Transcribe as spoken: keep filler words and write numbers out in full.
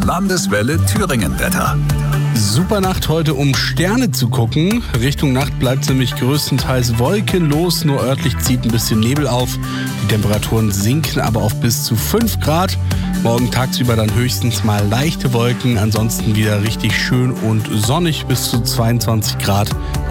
Landeswelle Thüringen-Wetter. Super Nacht heute, um Sterne zu gucken. Richtung Nacht bleibt es nämlich größtenteils wolkenlos, nur örtlich zieht ein bisschen Nebel auf. Die Temperaturen sinken aber auf bis zu fünf Grad. Morgen tagsüber dann höchstens mal leichte Wolken, ansonsten wieder richtig schön und sonnig bis zu zweiundzwanzig Grad